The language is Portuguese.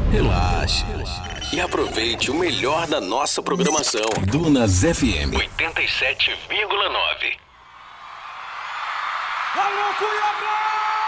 Relaxe e aproveite o melhor da nossa programação. Dunas FM 87,9. Alô, Cuiabá!